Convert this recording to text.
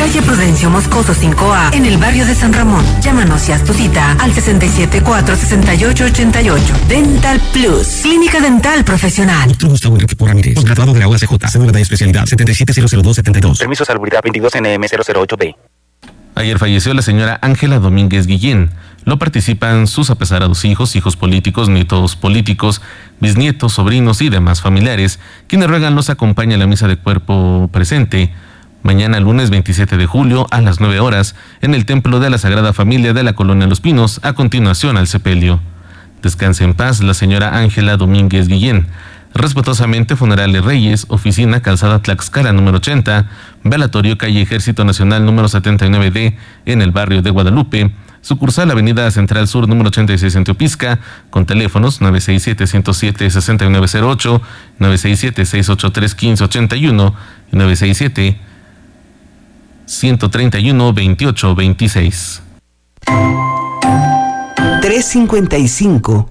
calle Prudencio Moscoso 5A, en el barrio de San Ramón. Llámanos y haz tu cita al 674-6888. Dental Plus, clínica dental profesional. Doctor Gustavo Enrique Porra Ramírez, posgraduado de la UACJ, cédula de especialidad 77-002-72. Permiso de salubridad 22NM008B. Ayer falleció la señora Ángela Domínguez Guillén. Lo participan sus apesarados hijos políticos, nietos políticos, bisnietos, sobrinos y demás familiares, quienes ruegan los acompañe a la misa de cuerpo presente mañana lunes 27 de julio a las 9 horas en el Templo de la Sagrada Familia de la Colonia Los Pinos, a continuación al sepelio. Descanse en paz la señora Ángela Domínguez Guillén. Respetuosamente, Funerales Reyes, oficina Calzada Tlaxcala número 80, velatorio calle Ejército Nacional número 79D en el barrio de Guadalupe, sucursal Avenida Central Sur número 86 en Teopisca, con teléfonos 967-107-6908, 967-683-1581 y 967-131-2826. 355